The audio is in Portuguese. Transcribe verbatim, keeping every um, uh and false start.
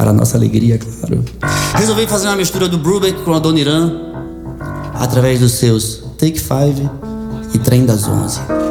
para nossa alegria, claro. Resolvi fazer uma mistura do Brubeck com a Adoniran através dos seus Take Five e Trem das Onze.